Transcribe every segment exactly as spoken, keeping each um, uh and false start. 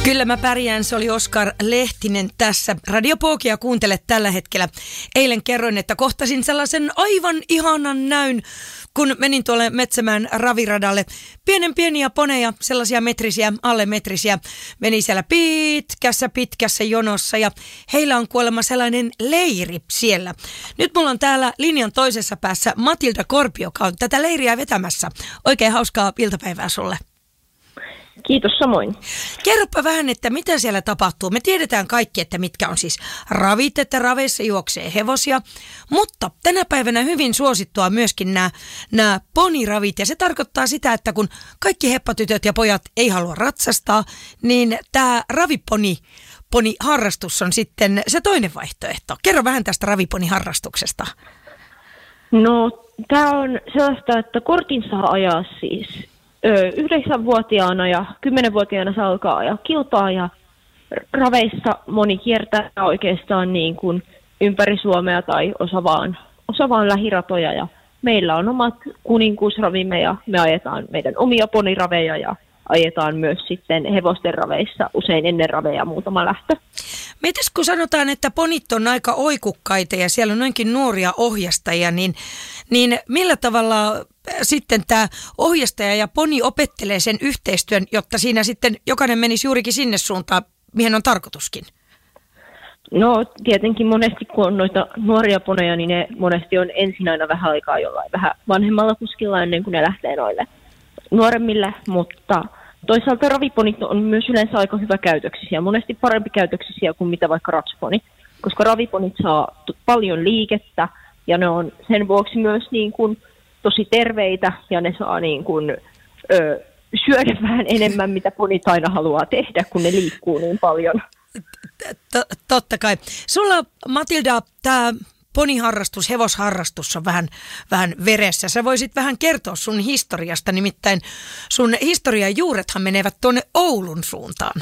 Kyllä mä pärjään, se oli Oskar Lehtinen tässä. Radio Pookia kuuntelet tällä hetkellä. Eilen kerroin, että kohtasin sellaisen aivan ihanan näyn, kun menin tuolle Metsämään raviradalle. Pienen pieniä poneja, sellaisia metrisiä, alle metrisiä, meni siellä pitkässä pitkässä jonossa ja heillä on kuulemma sellainen leiri siellä. Nyt mulla on täällä linjan toisessa päässä Matilda Korpi, joka on tätä leiriä vetämässä. Oikein hauskaa iltapäivää sulle. Kiitos samoin. Kerropa vähän, että mitä siellä tapahtuu. Me tiedetään kaikki, että mitkä on siis ravit, että raveissa juoksee hevosia, mutta tänä päivänä hyvin suosittua myöskin nämä, nämä poniravit. Ja se tarkoittaa sitä, että kun kaikki heppatytöt ja pojat ei halua ratsastaa, niin tämä raviponi poniharrastus on sitten se toinen vaihtoehto. Kerro vähän tästä raviponiharrastuksesta. No, tämä on sellaista, että kortin saa ajaa siis yhdeksänvuotiaana ja kymmenvuotiaana saa alkaa ajaa kilpaa ja raveissa moni kiertää oikeastaan niin kuin ympäri Suomea tai osa vaan, osa vaan lähiratoja ja meillä on omat kuninkuusravimme ja me ajetaan meidän omia poniraveja ja ajetaan myös sitten hevosten raveissa usein ennen raveja muutama lähtö. Mites kun sanotaan, että ponit on aika oikukkaita ja siellä on noinkin nuoria ohjastajia, niin, niin millä tavalla sitten tämä ohjastaja ja poni opettelee sen yhteistyön, jotta siinä sitten jokainen menisi juurikin sinne suuntaan, mihin on tarkoituskin? No tietenkin monesti kun on noita nuoria poneja, niin ne monesti on ensin aina vähän aikaa jollain vähän vanhemmalla kuskilla ennen kuin ne lähtee noille nuoremmille, mutta toisaalta raviponit on myös yleensä aika hyvä käytöksisiä, monesti parempi käytöksisiä kuin mitä vaikka ratsuponit, koska raviponit saa t- paljon liikettä ja ne on sen vuoksi myös niin kuin tosi terveitä ja ne saa niin kuin, ö, syödä vähän enemmän, mitä ponit aina haluaa tehdä, kun ne liikkuu niin paljon. Totta kai. Sulla, Matilda, tämä poniharrastus, hevosharrastus on vähän, vähän veressä. Sä voisit vähän kertoa sun historiasta, nimittäin sun historian juurethan menevät tuonne Oulun suuntaan.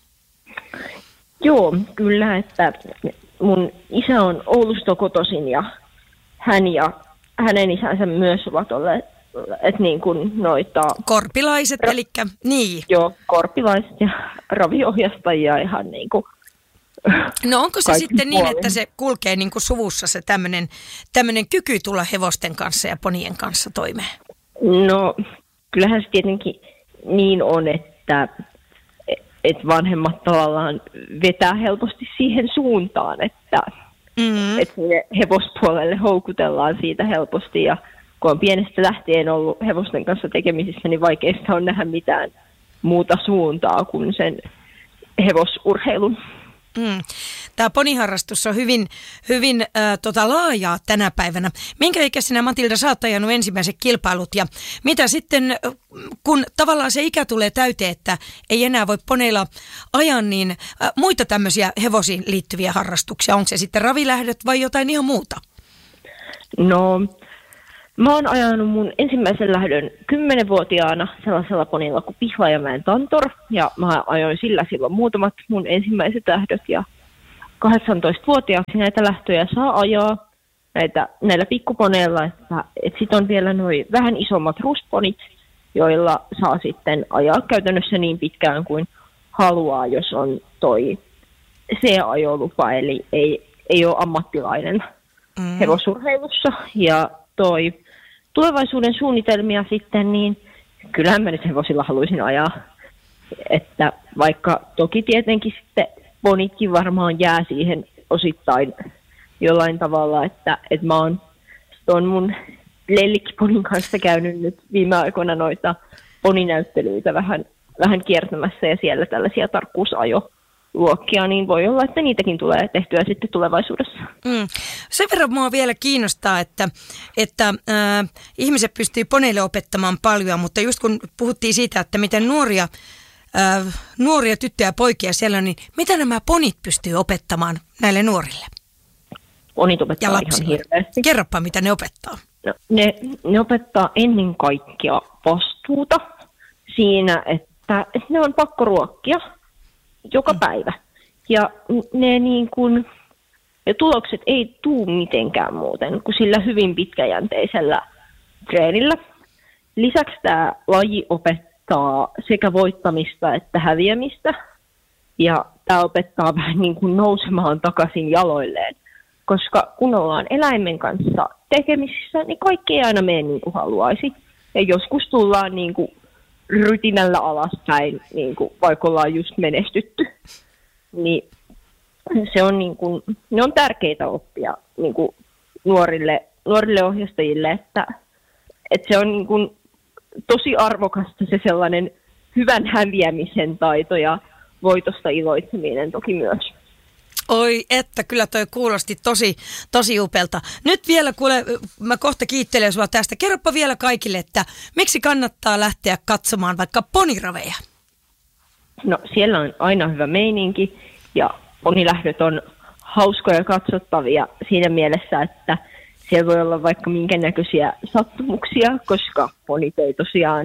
Joo, kyllä, että mun isä on Oulusta kotoisin ja hän ja hänen isänsä myös ovat olleet, että niin kuin noita... Korpilaiset, ra- eli niin. Joo, korpilaiset ja raviohjastajia ihan niin kuin... No onko se sitten puolin. niin, että se kulkee niin kuin suvussa se tämmöinen, tämmöinen kyky tulla hevosten kanssa ja ponien kanssa toimeen? No kyllähän se tietenkin niin on, että, että vanhemmat tavallaan vetää helposti siihen suuntaan, että, mm-hmm. että hevospuolelle houkutellaan siitä helposti ja kun on pienestä lähtien ollut hevosten kanssa tekemisissä, niin vaikeista on nähdä mitään muuta suuntaa kuin sen hevosurheilun. Mm. Tämä poniharrastus on hyvin, hyvin äh, tota, laajaa tänä päivänä. Minkä ikäisenä, Matilda, sä oot ajanut ensimmäiset kilpailut ja mitä sitten, kun tavallaan se ikä tulee täyteen, että ei enää voi poneilla ajaa, niin äh, muita tämmöisiä hevosiin liittyviä harrastuksia, onko se sitten ravilähdöt vai jotain ihan muuta? No, mä oon ajanut mun ensimmäisen lähdön kymmenvuotiaana sellaisella ponilla kuin Pihlajamäen Tantor, ja mä ajoin sillä silloin muutamat mun ensimmäiset lähdöt, ja kahdeksantoistavuotiaaksi näitä lähtöjä saa ajaa näitä, näillä pikkuponeilla, että et sit on vielä noi vähän isommat rusponit, joilla saa sitten ajaa käytännössä niin pitkään kuin haluaa, jos on toi C-ajolupa, eli ei, ei ole ammattilainen mm. hevosurheilussa, ja toi tulevaisuuden suunnitelmia sitten, niin kyllähän mä nyt hevosilla haluaisin ajaa. Että vaikka toki tietenkin sitten ponitkin varmaan jää siihen osittain jollain tavalla, että, että mä oon ton mun lellikkiponin kanssa käynyt nyt viime aikoina noita poninäyttelyitä vähän, vähän kiertämässä ja siellä tällaisia tarkkuusajo luokkia, niin voi olla, että niitäkin tulee tehtyä sitten tulevaisuudessa. Mm. Sen verran mua vielä kiinnostaa, että, että äh, ihmiset pystyy poneille opettamaan paljon, mutta just kun puhuttiin siitä, että miten nuoria, äh, nuoria tyttöjä ja poikia siellä on, niin mitä nämä ponit pystyy opettamaan näille nuorille? Ponit opettaa ihan hirveästi. Kerropa, mitä ne opettaa. No, ne, ne opettaa ennen kaikkea vastuuta siinä, että, että ne on pakko ruokkia joka päivä. Ja ne niin kuin, ja tulokset ei tuu mitenkään muuten kuin sillä hyvin pitkäjänteisellä treenillä. Lisäksi tämä laji opettaa sekä voittamista että häviämistä. Ja tämä opettaa vähän niin kuin nousemaan takaisin jaloilleen. Koska kun ollaan eläimen kanssa tekemisissä, niin kaikki ei aina mene niin kuin haluaisi. Ja joskus tullaan niin kuin rytinällä alaspäin, niin kuin vaikka ollaan just menestytty. Niin se on, niin kuin, ne on tärkeitä oppia niin kuin nuorille, nuorille ohjastajille, että, että se on niin kuin tosi arvokasta se sellainen hyvän häviämisen taito ja voitosta iloitseminen toki myös. Oi, että kyllä toi kuulosti tosi, tosi upelta. Nyt vielä, kuule, mä kohta kiittelen sua tästä. Kerropa vielä kaikille, että miksi kannattaa lähteä katsomaan vaikka poniraveja? No siellä on aina hyvä meininki ja ponilähdöt on hauskoja katsottavia siinä mielessä, että siellä voi olla vaikka minkä näköisiä sattumuksia, koska ponit ei tosiaan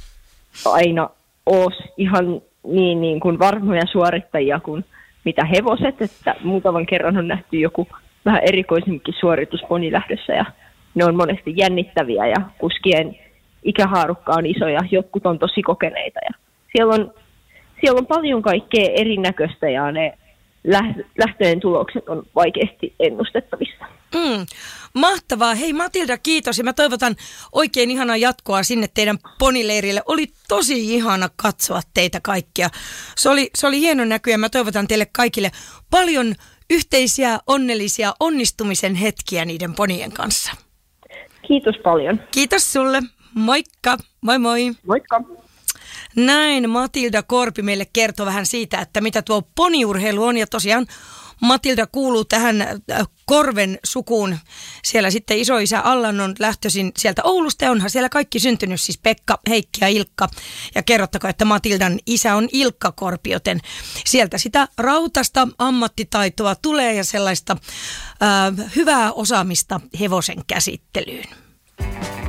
aina ole ihan niin, niin kuin varmoja suorittajia kuin mitä hevoset, että muutaman kerran on nähty joku vähän erikoisempikin suoritus ponilähdössä ja ne on monesti jännittäviä ja kuskien ikähaarukka on iso ja jotkut on tosi kokeneita ja siellä on, siellä on paljon kaikkea erinäköistä ja ne lähtöjen tulokset on vaikeasti ennustettavissa. Mm, mahtavaa. Hei Matilda, kiitos ja mä toivotan oikein ihanaa jatkoa sinne teidän ponileirille. Oli tosi ihana katsoa teitä kaikkia. Se oli, se oli hieno näky ja mä toivotan teille kaikille paljon yhteisiä, onnellisia onnistumisen hetkiä niiden ponien kanssa. Kiitos paljon. Kiitos sulle. Moikka. Moi moi. Moikka. Näin Matilda Korpi meille kertoi vähän siitä, että mitä tuo poniurheilu on ja tosiaan Matilda kuuluu tähän Korven sukuun. Siellä sitten isoisä Allan on lähtöisin sieltä Oulusta ja onhan siellä kaikki syntynyt, siis Pekka, Heikki ja Ilkka. Ja kerrottakoon, että Matildan isä on Ilkka Korpi, joten sieltä sitä rautasta ammattitaitoa tulee ja sellaista äh, hyvää osaamista hevosen käsittelyyn.